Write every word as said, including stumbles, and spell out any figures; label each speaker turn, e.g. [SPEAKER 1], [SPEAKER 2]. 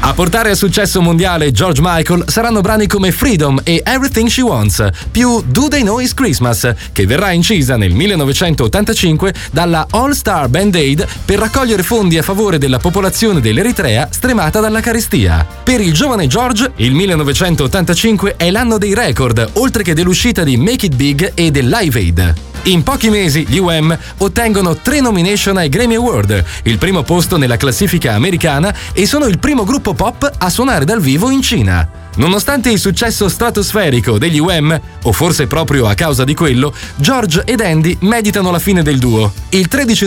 [SPEAKER 1] A portare a successo mondiale George Michael saranno brani come Freedom e Everything She Wants, più Do They Know It's Christmas, che verrà incisa nel millenovecentottantacinque dalla All Star Band Aid per raccogliere fondi a favore della popolazione dell'Eritrea stremata dalla carestia. Per il giovane George, il millenovecentottantacinque è l'anno dei record, oltre che dell'uscita di Make It Big e del Live Aid. In pochi mesi gli U M ottengono tre nomination ai Grammy Award, il primo posto nella classifica americana, e sono il primo gruppo pop a suonare dal vivo in Cina. Nonostante il successo stratosferico degli U M, o forse proprio a causa di quello, George ed Andy meditano la fine del duo. Il tredici